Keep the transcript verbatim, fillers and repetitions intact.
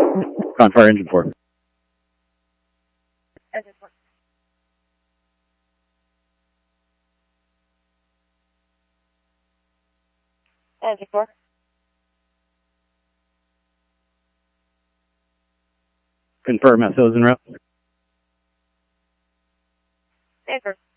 On fire engine four. Engine four. Engine four. Confirm S Os en route. Confirm.